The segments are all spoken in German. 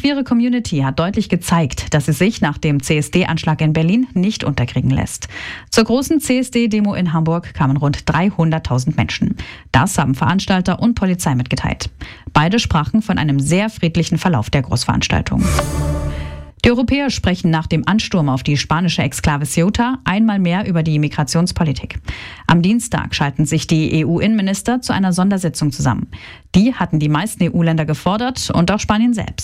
queere Community hat deutlich gezeigt, dass sie sich nach dem CSD-Anschlag in Berlin nicht unterkriegen lässt. Zur großen CSD-Demo in Hamburg kamen rund 300.000 Menschen. Das haben Veranstalter und Polizei mitgeteilt. Beide sprachen von einem sehr friedlichen Verlauf der Großveranstaltung. Die Europäer sprechen nach dem Ansturm auf die spanische Exklave Ceuta einmal mehr über die Migrationspolitik. Am Dienstag schalten sich die EU-Innenminister zu einer Sondersitzung zusammen. Die hatten die meisten EU-Länder gefordert und auch Spanien selbst.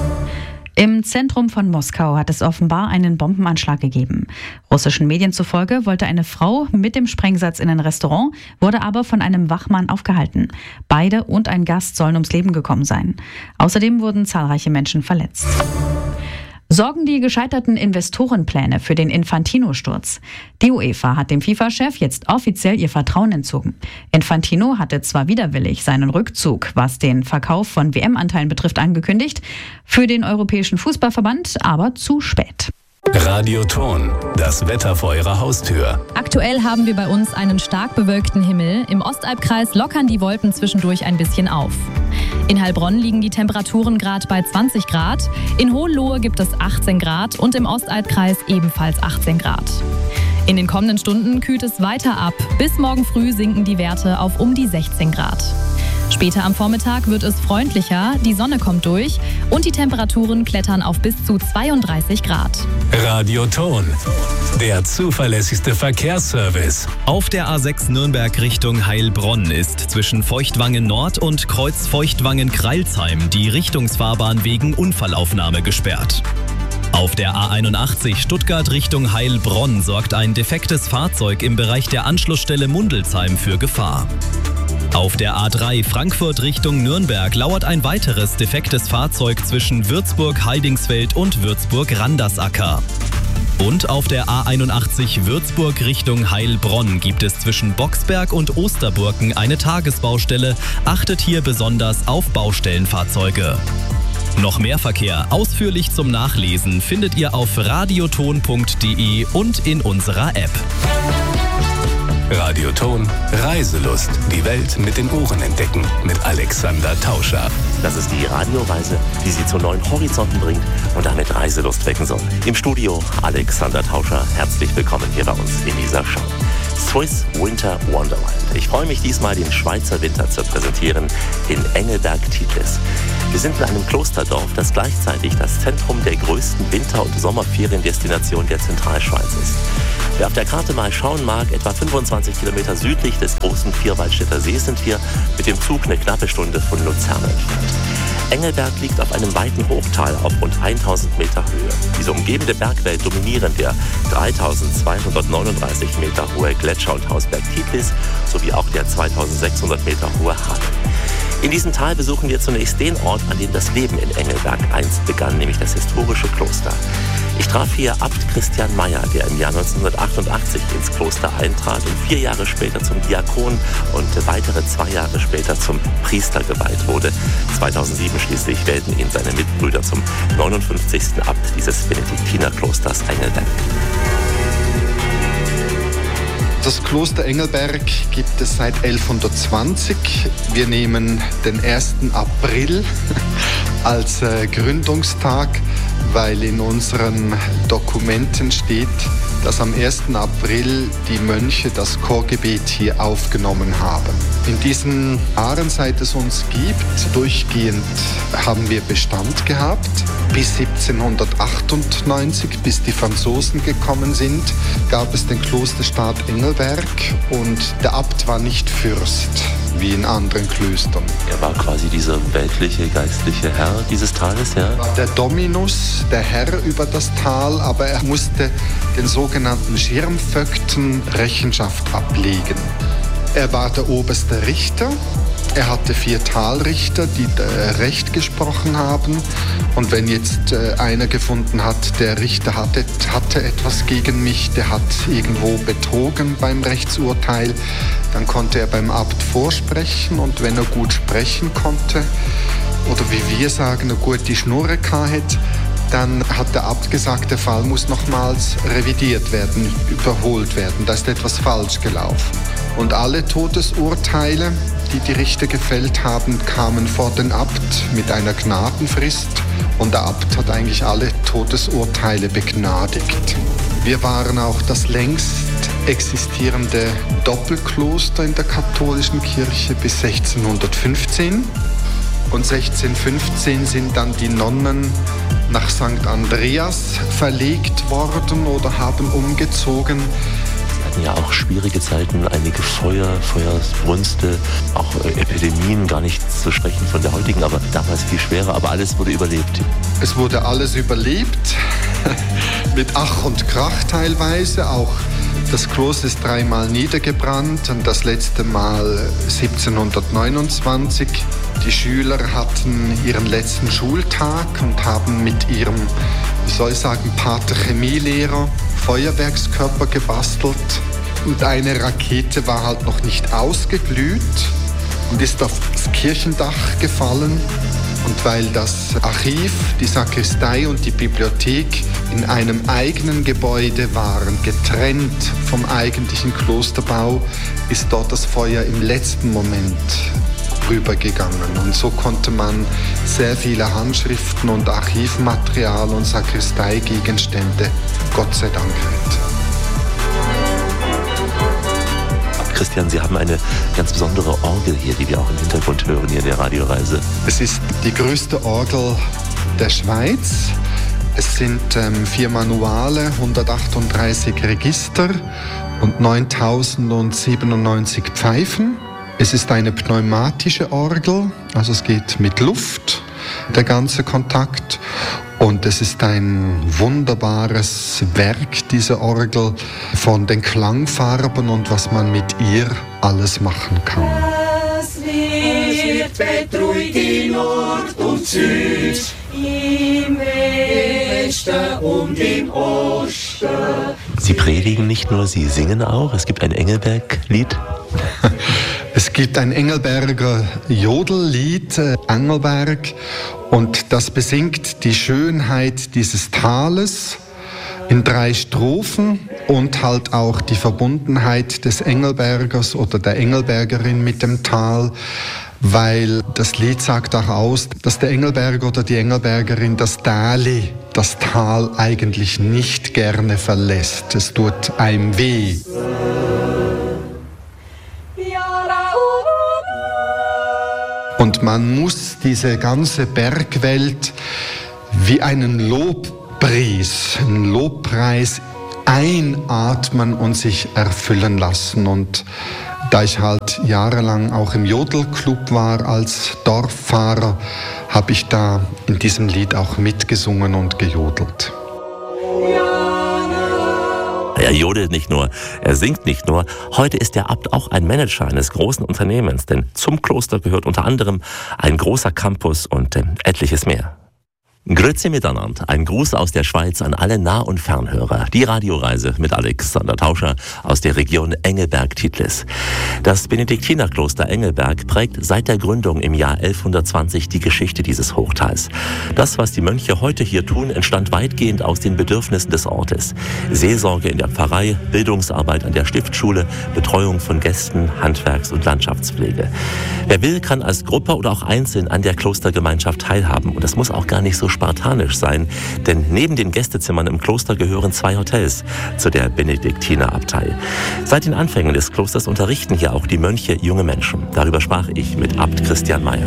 Im Zentrum von Moskau hat es offenbar einen Bombenanschlag gegeben. Russischen Medien zufolge wollte eine Frau mit dem Sprengsatz in ein Restaurant, wurde aber von einem Wachmann aufgehalten. Beide und ein Gast sollen ums Leben gekommen sein. Außerdem wurden zahlreiche Menschen verletzt. Sorgen die gescheiterten Investorenpläne für den Infantino-Sturz? Die UEFA hat dem FIFA-Chef jetzt offiziell ihr Vertrauen entzogen. Infantino hatte zwar widerwillig seinen Rückzug, was den Verkauf von WM-Anteilen betrifft, angekündigt, für den Europäischen Fußballverband aber zu spät. Radioton, das Wetter vor Ihrer Haustür. Aktuell haben wir bei uns einen stark bewölkten Himmel. Im Ostalbkreis lockern die Wolken zwischendurch ein bisschen auf. In Heilbronn liegen die Temperaturen gerade bei 20 Grad. In Hohenlohe gibt es 18 Grad und im Ostalbkreis ebenfalls 18 Grad. In den kommenden Stunden kühlt es weiter ab. Bis morgen früh sinken die Werte auf um die 16 Grad. Später am Vormittag wird es freundlicher, die Sonne kommt durch und die Temperaturen klettern auf bis zu 32 Grad. Radioton, der zuverlässigste Verkehrsservice. Auf der A6 Nürnberg Richtung Heilbronn ist zwischen Feuchtwangen Nord und Kreuz Feuchtwangen-Kreilsheim die Richtungsfahrbahn wegen Unfallaufnahme gesperrt. Auf der A81 Stuttgart Richtung Heilbronn sorgt ein defektes Fahrzeug im Bereich der Anschlussstelle Mundelsheim für Gefahr. Auf der A3 Frankfurt Richtung Nürnberg lauert ein weiteres defektes Fahrzeug zwischen Würzburg-Heidingsfeld und Würzburg-Randersacker. Und auf der A81 Würzburg Richtung Heilbronn gibt es zwischen Boxberg und Osterburken eine Tagesbaustelle. Achtet hier besonders auf Baustellenfahrzeuge. Noch mehr Verkehr ausführlich zum Nachlesen findet ihr auf radioton.de und in unserer App. Radioton, Reiselust. Die Welt mit den Ohren entdecken. Mit Alexander Tauscher. Das ist die Radioreise, die Sie zu neuen Horizonten bringt und damit Reiselust wecken soll. Im Studio Alexander Tauscher. Herzlich willkommen hier bei uns in dieser Show. Swiss Winter Wonderland. Ich freue mich diesmal, den Schweizer Winter zu präsentieren in Engelberg-Titlis. Wir sind in einem Klosterdorf, das gleichzeitig das Zentrum der größten Winter- und Sommerferiendestination der Zentralschweiz ist. Wer auf der Karte mal schauen mag, etwa 25 Kilometer südlich des großen Vierwaldstätter Sees sind wir mit dem Zug eine knappe Stunde von Luzern entfernt. Engelberg liegt auf einem weiten Hochtal auf rund 1000 Meter Höhe. Diese umgebende Bergwelt dominieren der 3239 Meter hohe Gletscher- und Hausberg Titlis sowie auch der 2600 Meter hohe Hang. In diesem Tal besuchen wir zunächst den Ort, an dem das Leben in Engelberg einst begann, nämlich das historische Kloster. Ich traf hier Abt Christian Meyer, der im Jahr 1988 ins Kloster eintrat und 4 Jahre später zum Diakon und weitere 2 Jahre später zum Priester geweiht wurde. 2007 schließlich wählten ihn seine Mitbrüder zum 59. Abt dieses Benediktinerklosters Engelberg. Das Kloster Engelberg gibt es seit 1120. Wir nehmen den 1. April als Gründungstag, weil in unseren Dokumenten steht, dass am 1. April die Mönche das Chorgebet hier aufgenommen haben. In diesen Jahren, seit es uns gibt, durchgehend haben wir Bestand gehabt. Bis 1798, bis die Franzosen gekommen sind, gab es den Klosterstaat Engelberg und der Abt war nicht Fürst, wie in anderen Klöstern. Er war quasi dieser weltliche, geistliche Herr dieses Tales, ja? Der Dominus, der Herr über das Tal, aber er musste den sogenannten Schirmvögten Rechenschaft ablegen. Er war der oberste Richter. Er hatte 4 Talrichter, die Recht gesprochen haben. Und wenn jetzt einer gefunden hat, der Richter hatte etwas gegen mich, der hat irgendwo betrogen beim Rechtsurteil, dann konnte er beim Abt vorsprechen. Und wenn er gut sprechen konnte, oder wie wir sagen, eine gute Schnurre hatte, dann hat der Abt gesagt, der Fall muss nochmals revidiert werden, überholt werden. Da ist etwas falsch gelaufen. Und alle Todesurteile, die die Richter gefällt haben, kamen vor den Abt mit einer Gnadenfrist und der Abt hat eigentlich alle Todesurteile begnadigt. Wir waren auch das längst existierende Doppelkloster in der katholischen Kirche bis 1615. Und 1615 sind dann die Nonnen nach St. Andreas verlegt worden oder haben umgezogen. Wir hatten ja auch schwierige Zeiten, einige Feuersbrünste, auch Epidemien, gar nicht zu sprechen von der heutigen, aber damals viel schwerer, aber alles wurde überlebt. Es wurde alles überlebt, mit Ach und Krach teilweise, auch das Kloster ist 3-mal niedergebrannt und das letzte Mal 1729. Die Schüler hatten ihren letzten Schultag und haben mit ihrem, Pater Chemielehrer Feuerwerkskörper gebastelt. Und eine Rakete war halt noch nicht ausgeglüht und ist auf das Kirchendach gefallen. Und weil das Archiv, die Sakristei und die Bibliothek in einem eigenen Gebäude waren, getrennt vom eigentlichen Klosterbau, ist dort das Feuer im letzten Moment rübergegangen. Und so konnte man sehr viele Handschriften und Archivmaterial und Sakristeigegenstände, Gott sei Dank, retten. Christian, Sie haben eine ganz besondere Orgel hier, die wir auch im Hintergrund hören hier in der Radioreise. Es ist die größte Orgel der Schweiz. Es sind 4 Manuale, 138 Register und 9097 Pfeifen. Es ist eine pneumatische Orgel, also es geht mit Luft, der ganze Kontakt. Und es ist ein wunderbares Werk, diese Orgel, von den Klangfarben und was man mit ihr alles machen kann. Es wird betrügt in Nord und Süd, im Westen und im Osten. Sie predigen nicht nur, Sie singen auch. Es gibt ein Engelberg-Lied. Es gibt ein Engelberger Jodellied, Engelberg, und das besingt die Schönheit dieses Tales in 3 Strophen und halt auch die Verbundenheit des Engelbergers oder der Engelbergerin mit dem Tal, weil das Lied sagt auch aus, dass der Engelberger oder die Engelbergerin das Täli, das Tal eigentlich nicht gerne verlässt. Es tut einem weh. Und man muss diese ganze Bergwelt wie einen Lobpreis einatmen und sich erfüllen lassen. Und da ich halt jahrelang auch im Jodelclub war als Dorffahrer, habe ich da in diesem Lied auch mitgesungen und gejodelt. Er jodelt nicht nur, er singt nicht nur. Heute ist der Abt auch ein Manager eines großen Unternehmens, denn zum Kloster gehört unter anderem ein großer Campus und etliches mehr. Grüezi miteinander, ein Gruß aus der Schweiz an alle Nah- und Fernhörer. Die Radioreise mit Alexander Tauscher aus der Region Engelberg-Titlis. Das Benediktinerkloster Engelberg prägt seit der Gründung im Jahr 1120 die Geschichte dieses Hochtals. Das, was die Mönche heute hier tun, entstand weitgehend aus den Bedürfnissen des Ortes. Seelsorge in der Pfarrei, Bildungsarbeit an der Stiftschule, Betreuung von Gästen, Handwerks- und Landschaftspflege. Wer will, kann als Gruppe oder auch einzeln an der Klostergemeinschaft teilhaben. Und das muss auch gar nicht so spartanisch sein, denn neben den Gästezimmern im Kloster gehören 2 Hotels zu der Benediktinerabtei. Seit den Anfängen des Klosters unterrichten hier auch die Mönche junge Menschen. Darüber sprach ich mit Abt Christian Meyer.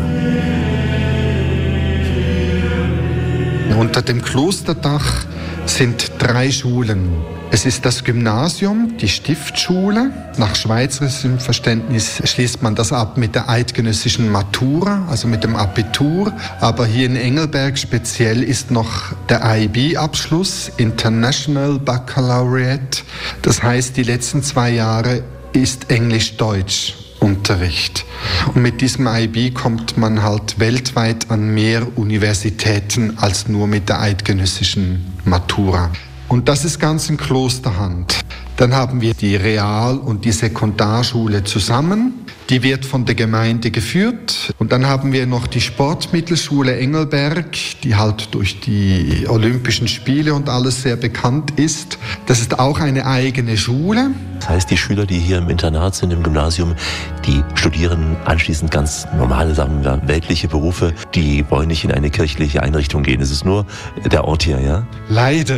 Unter dem Klosterdach sind 3 Schulen. Es ist das Gymnasium, die Stiftschule. Nach schweizerischem Verständnis schließt man das ab mit der eidgenössischen Matura, also mit dem Abitur. Aber hier in Engelberg speziell ist noch der IB-Abschluss, International Baccalaureate. Das heißt, die letzten 2 Jahre ist Englisch-Deutsch Unterricht. Und mit diesem IB kommt man halt weltweit an mehr Universitäten als nur mit der eidgenössischen Matura. Und das ist ganz in Klosterhand. Dann haben wir die Real- und die Sekundarschule zusammen. Die wird von der Gemeinde geführt. Und dann haben wir noch die Sportmittelschule Engelberg, die halt durch die Olympischen Spiele und alles sehr bekannt ist. Das ist auch eine eigene Schule. Das heißt, die Schüler, die hier im Internat sind, im Gymnasium, die studieren anschließend ganz normale, sagen wir, weltliche Berufe. Die wollen nicht in eine kirchliche Einrichtung gehen. Es ist nur der Ort hier, ja? Leider.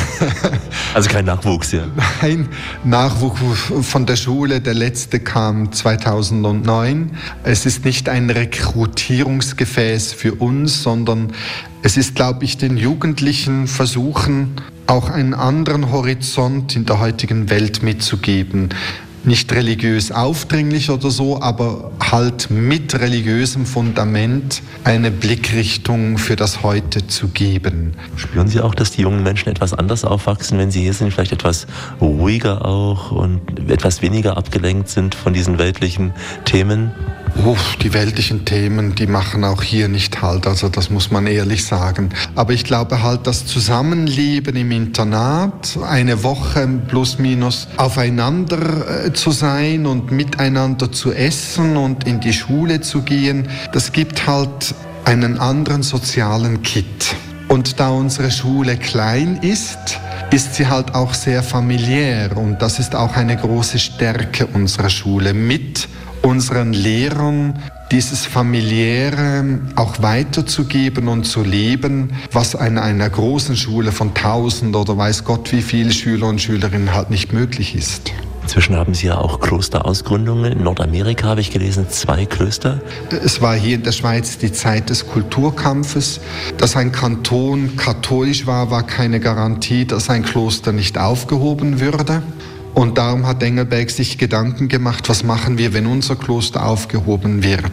Also kein Nachwuchs, ja? Nein, Nachwuchs von der Schule. Der letzte kam 2009. Es ist nicht ein Rekrutierungsgefäß für uns, sondern es ist, glaube ich, den Jugendlichen versuchen, auch einen anderen Horizont in der heutigen Welt mitzugeben. Nicht religiös aufdringlich oder so, aber halt mit religiösem Fundament eine Blickrichtung für das Heute zu geben. Spüren Sie auch, dass die jungen Menschen etwas anders aufwachsen, wenn sie hier sind, vielleicht etwas ruhiger auch und etwas weniger abgelenkt sind von diesen weltlichen Themen? Die weltlichen Themen, die machen auch hier nicht Halt, also das muss man ehrlich sagen. Aber ich glaube halt, das Zusammenleben im Internat, eine Woche plus minus aufeinander zu sein und miteinander zu essen und in die Schule zu gehen, das gibt halt einen anderen sozialen Kit. Und da unsere Schule klein ist sie halt auch sehr familiär und das ist auch eine große Stärke unserer Schule, mit unseren Lehrern dieses Familiäre auch weiterzugeben und zu leben, was in einer großen Schule von 1000 oder weiß Gott wie viele Schüler und Schülerinnen halt nicht möglich ist. Inzwischen haben Sie ja auch Klosterausgründungen. In Nordamerika habe ich gelesen, 2 Klöster. Es war hier in der Schweiz die Zeit des Kulturkampfes. Dass ein Kanton katholisch war, war keine Garantie, dass ein Kloster nicht aufgehoben würde. Und darum hat Engelberg sich Gedanken gemacht, was machen wir, wenn unser Kloster aufgehoben wird.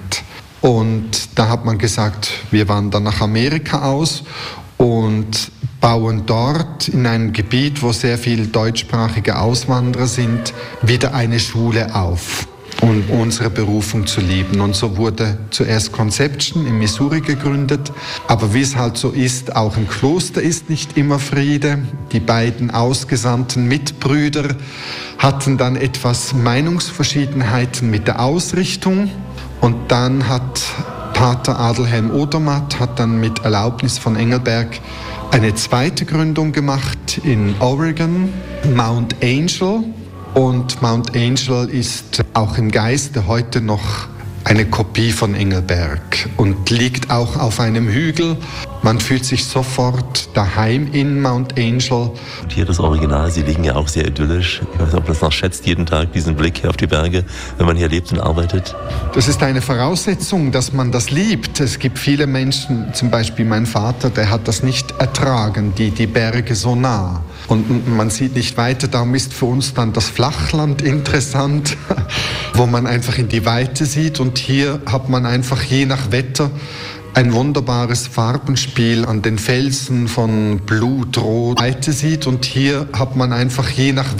Und da hat man gesagt, wir wandern nach Amerika aus und bauen dort in einem Gebiet, wo sehr viele deutschsprachige Auswanderer sind, wieder eine Schule auf, um unsere Berufung zu leben. Und so wurde zuerst Conception in Missouri gegründet. Aber wie es halt so ist, auch im Kloster ist nicht immer Friede. Die beiden ausgesandten Mitbrüder hatten dann etwas Meinungsverschiedenheiten mit der Ausrichtung. Und dann hat Pater Adelhelm Odermatt hat dann mit Erlaubnis von Engelberg eine zweite Gründung gemacht in Oregon, Mount Angel. Und Mount Angel ist auch im Geiste heute noch eine Kopie von Engelberg und liegt auch auf einem Hügel. Man fühlt sich sofort daheim in Mount Angel. Und hier das Original, Sie liegen ja auch sehr idyllisch. Ich weiß nicht, ob man das noch schätzt, jeden Tag diesen Blick hier auf die Berge, wenn man hier lebt und arbeitet. Das ist eine Voraussetzung, dass man das liebt. Es gibt viele Menschen, zum Beispiel mein Vater, der hat das nicht ertragen, die Berge so nah. Und man sieht nicht weiter, darum ist für uns dann das Flachland interessant, wo man einfach in die Weite sieht. Und hier hat man einfach je nach Wetter ein wunderbares Farbenspiel an den Felsen von Blutrot Weite sieht. Und hier hat man einfach je nach